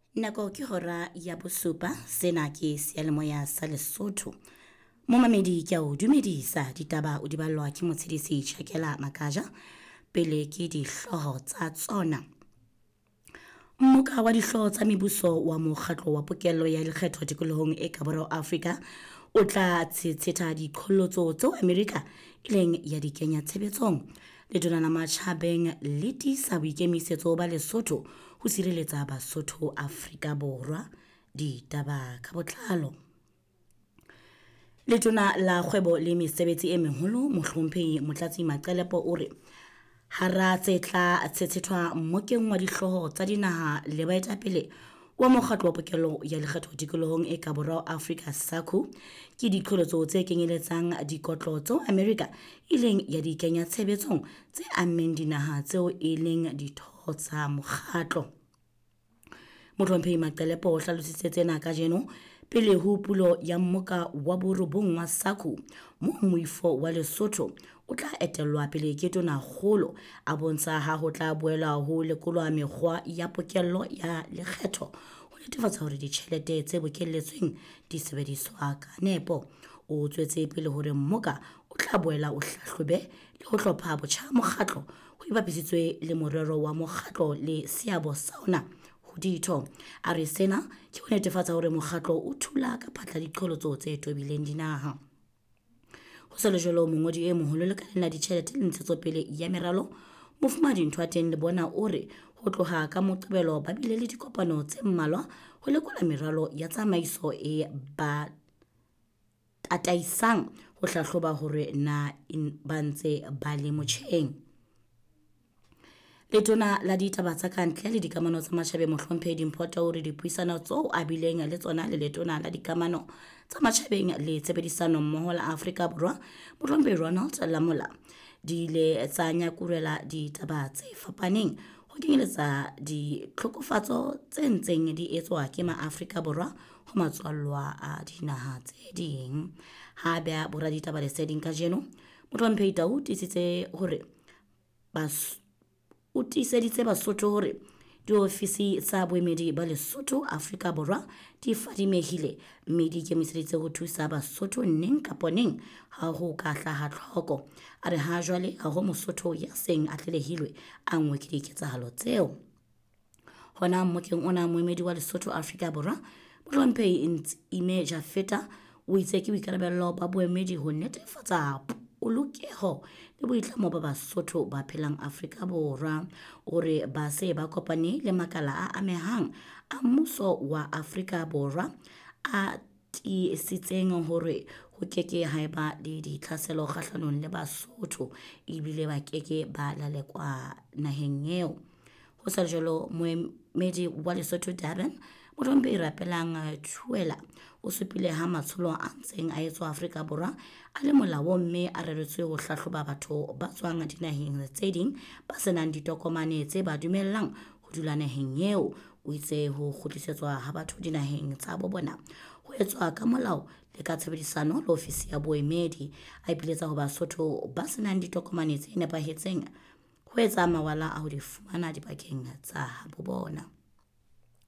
Nako ke hora ya bosupa sena ke sealemoya sa Lesotho. Momamedi ke o dumedisa ditaba o di ballwa ke motshedisi Tjhakela Makaja pele ke dihloho tsa tsona. Mmoka wa dihloho tsa mebuso wa mokgatlo wa pokello ya lekgetho tikolohong e ka Borwa Afrika o tla tshetsa diqholotso tseo Amerika ileng ya di kenya tshebetsong. Letona la Matjhabeng le tiisa boikemisetso ba Lesotho ho sireletsa Basotho Afrika Borwa. Ditaba ka botlalo. Letona la kgwebo le mesebetsi e meholo Mohlomphehi Motlatsi Maqelepo o re hara tse tla tshetsethwa mmokeng wa dihloho tsa dinaha le baetapele wa mokgatlo wa pokello ya lekgetho tikolohong e ka Borwa Afrika SACU ke diqholotso tse kenyeletsang dikotlo tseo Amerika ileng ya di kenya tshebetsong tse ameng dinaha tseo e leng ditho tsa mokgatlo. Mohlomphehi Maqelepo o hlalositse tsena kajeno pele ho pulo ya mmoka wa borobong wa SACU mo moifo wa Lesotho o tla etellwa pele ke tona kgolo a bontsha ha ho tla boela ho lekolwa mekgwa ya pokello ya lekgetho ho netefatsa hore ditjhelete tse bokelletsweng di sebediswa ka nepo. O tswetse pele hore mmoka o tla boela o hlahlobe le ho hlopha botjha mokgatlo ho ipapisitswe le morero wa mokgatlo le seabo sa ona ho ditho. A re sena ke ho netefatsa hore mokgatlo o thula ka phatla diqholotso tse tobileng dinaha. Ho sa le jwalo mongodi e moholo le kaleng la ditjhelete le ntshetsopele ya meralo Mofumahadi Nthwateng le bona o re ho tloha ka Moqebelo ba bile le dikopano tse mmalwa ho lekola meralo ya tsamaiso e ba tataisang ho hlahloba hore na ba ntse ba le motjheng. Letona la ditaba tsa kantle le dikamano tsa matjhabeng Mohlomphehi Dimpho o re dipuisano tseo a bileng le tsona le letona la dikamano tsa matjhabeng le tshebedisano mmoho la Afrika Borwa Mohlomphehi Ronald Lamola di ile tsa nyakurela ditaba tse fapaneng ho kenyeletsa ditlhokofatso tse ntseng di etswa ke ma-Afrika Borwa ho matswallwa a dinaha tse ding. Ha bea boraditaba leseding kajeno Mohlomphehi Tau tisitse hore o tiiseditse Basotho hore diofisi tsa boemedi ba Lesotho Afrika Borwa di fadimehile mme di ikemiseditse ho thusa Basotho neng kapa neng ha ho ka hlaha tlhoko. A re ha jwale ha ho Mosotho ya seng a tlelehilwe a ngwe ke diketsahalo tseo. Hona mmokeng ona moemedi wa Lesotho Afrika Borwa Mohlomphehi Ime Jafeta o itse ke boikarabello ba boemedi ho netefatsa polokeho le boitlamo ba Basotho ba phelang Afrika Borwa. O re ba se ba kopane le makala a amehang a mmuso wa Afrika Borwa a tiisitseng hore ho keke haeba le ditlhaselo kgahlanong le Basotho ebile ba keke ba lalekwa naheng eo. Ho sa jwalo moemedi wa Lesotho Durban Mohlomphehi Rapelang Thuwela o supile ha matsholo a ntseng a etswa Afrika Borwa a le molaong mme a reretswe ho hlahloba batho ba tswang dinaheng tse ding ba senang ditokomane tse ba dumellang ho dula naheng eo. O itse ho kgutlisetswa ha batho dinaheng tsa bo bona ho etswa ka molao le ka tshebedisano le ofisi ya boemedi. A ipiletsa ho Basotho ba senang ditokomane tse nepahetseng ho etsa mawala a ho di fumana dibakeng tsa bo bona.